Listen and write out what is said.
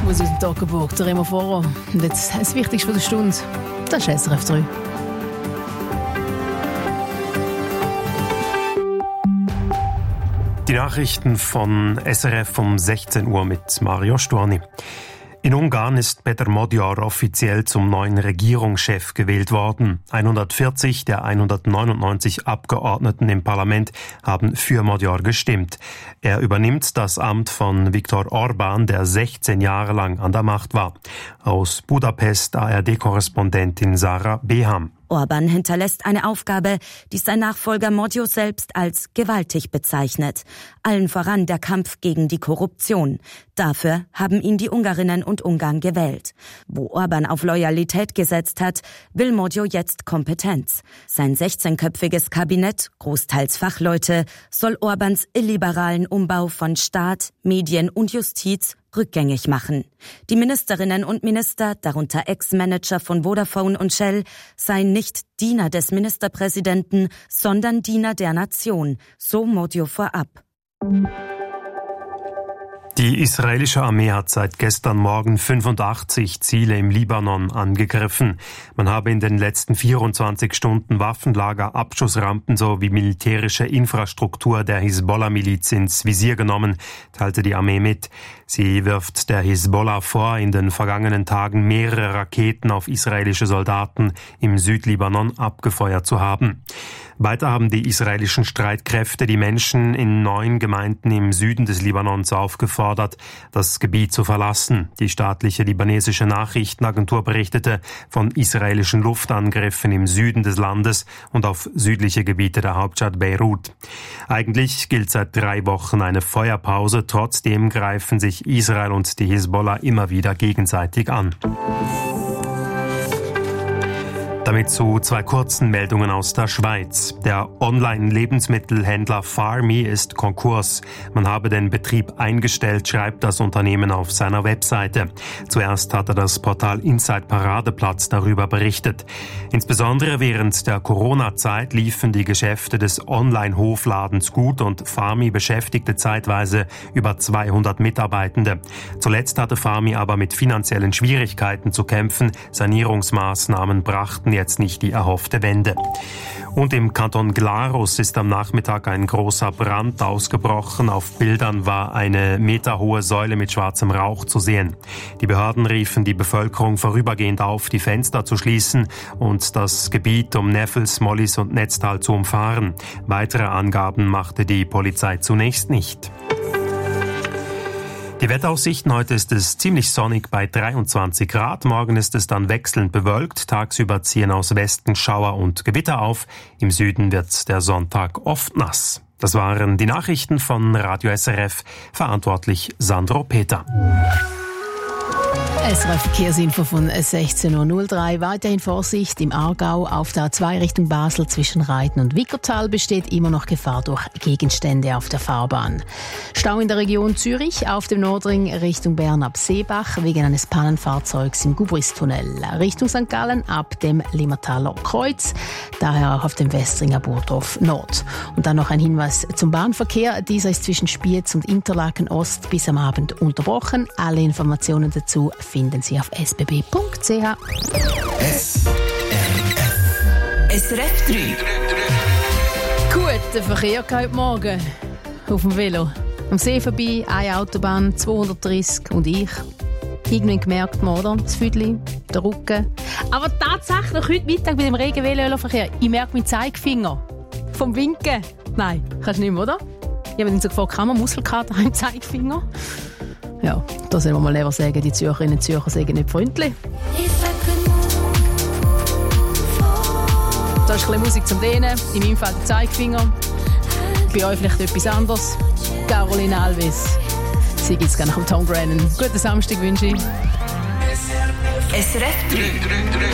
aus dem Toggenburg, der Remo Vorro. Und jetzt das Wichtigste von der Stunde, das ist SRF 3. Die Nachrichten von SRF um 16 Uhr mit Mario Stuani. In Ungarn ist Peter Magyar offiziell zum neuen Regierungschef gewählt worden. 140 der 199 Abgeordneten im Parlament haben für Magyar gestimmt. Er übernimmt das Amt von Viktor Orbán, der 16 Jahre lang an der Macht war. Aus Budapest ARD-Korrespondentin Sarah Beham. Orbán hinterlässt eine Aufgabe, die sein Nachfolger Magyar selbst als gewaltig bezeichnet. Allen voran der Kampf gegen die Korruption. Dafür haben ihn die Ungarinnen und Ungarn gewählt. Wo Orbán auf Loyalität gesetzt hat, will Magyar jetzt Kompetenz. Sein 16-köpfiges Kabinett, großteils Fachleute, soll Orbáns illiberalen Umbau von Staat, Medien und Justiz rückgängig machen. Die Ministerinnen und Minister, darunter Ex-Manager von Vodafone und Shell, seien nicht Diener des Ministerpräsidenten, sondern Diener der Nation, so Magyar vorab. Die israelische Armee hat seit gestern Morgen 85 Ziele im Libanon angegriffen. Man habe in den letzten 24 Stunden Waffenlager, Abschussrampen sowie militärische Infrastruktur der Hisbollah-Miliz ins Visier genommen, teilte die Armee mit. Sie wirft der Hisbollah vor, in den vergangenen Tagen mehrere Raketen auf israelische Soldaten im Südlibanon abgefeuert zu haben. Weiter haben die israelischen Streitkräfte die Menschen in 9 Gemeinden im Süden des Libanons aufgefordert, das Gebiet zu verlassen. Die staatliche libanesische Nachrichtenagentur berichtete von israelischen Luftangriffen im Süden des Landes und auf südliche Gebiete der Hauptstadt Beirut. Eigentlich gilt seit 3 Wochen eine Feuerpause, trotzdem greifen sich Israel und die Hisbollah immer wieder gegenseitig an. Damit zu 2 kurzen Meldungen aus der Schweiz. Der Online-Lebensmittelhändler Farmy ist Konkurs. Man habe den Betrieb eingestellt, schreibt das Unternehmen auf seiner Webseite. Zuerst hatte das Portal Inside Paradeplatz darüber berichtet. Insbesondere während der Corona-Zeit liefen die Geschäfte des Online-Hofladens gut und Farmy beschäftigte zeitweise über 200 Mitarbeitende. Zuletzt hatte Farmy aber mit finanziellen Schwierigkeiten zu kämpfen. Sanierungsmaßnahmen brachten jetzt nicht die erhoffte Wende. Und im Kanton Glarus ist am Nachmittag ein großer Brand ausgebrochen. Auf Bildern war eine meterhohe Säule mit schwarzem Rauch zu sehen. Die Behörden riefen die Bevölkerung vorübergehend auf, die Fenster zu schließen und das Gebiet um Neffels, Mollis und Netztal zu umfahren. Weitere Angaben machte die Polizei zunächst nicht. Die Wetteraussichten: Heute ist es ziemlich sonnig bei 23 Grad. Morgen ist es dann wechselnd bewölkt. Tagsüber ziehen aus Westen Schauer und Gewitter auf. Im Süden wird der Sonntag oft nass. Das waren die Nachrichten von Radio SRF. Verantwortlich Sandro Peter. SRF Verkehrsinfo von 16.03 Uhr. Weiterhin Vorsicht im Aargau auf der A2 Richtung Basel zwischen Reiten und Wickertal besteht immer noch Gefahr durch Gegenstände auf der Fahrbahn. Stau in der Region Zürich auf dem Nordring Richtung Bern ab Seebach wegen eines Pannenfahrzeugs im Gubristunnel. Richtung St. Gallen ab dem Limmertaler Kreuz, daher auch auf dem Westringer Burgdorf Nord. Und dann noch ein Hinweis zum Bahnverkehr. Dieser ist zwischen Spiez und Interlaken Ost bis am Abend unterbrochen. Alle Informationen dazu finden Sie auf sbb.ch. SRF 3. Guten Verkehr heute Morgen auf dem Velo. Am See vorbei, eine Autobahn, 230 und ich. Irgendwann gemerkt man, oder? Das Füdli, der Rücken. Aber tatsächlich heute Mittag bei dem regen Veloverkehr, ich merke meinen Zeigefinger. Vom Winken. Nein, kannst du nicht mehr, oder? Ich habe ihn so gefragt, kann man Muskelkater im Zeigefinger? Ja, da sollen wir mal lieber sagen, die Zürcherinnen und Zürcher sagen nicht freundlich. Da ist ein bisschen Musik zum Dehnen, in meinem Fall der Zeigefinger. Bei euch vielleicht etwas anderes. Caroline Alves. Sie gibt es gerne nach dem Tom Grennan. Guten Samstag wünsche ich. SRF 3.